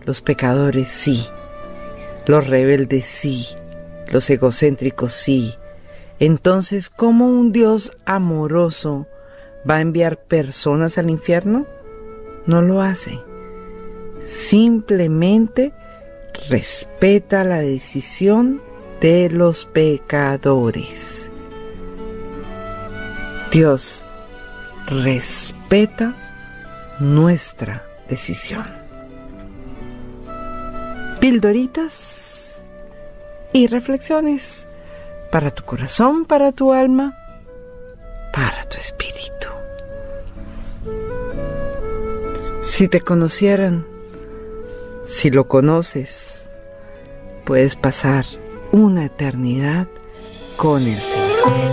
Los pecadores sí, los rebeldes sí, los egocéntricos sí. Entonces, ¿cómo un Dios amoroso va a enviar personas al infierno? No lo hace. Simplemente respeta la decisión de los pecadores. Dios respeta nuestra decisión. Pildoritas y reflexiones para tu corazón, para tu alma, para tu espíritu. Si te conocieran, si lo conoces, puedes pasar una eternidad con el Señor.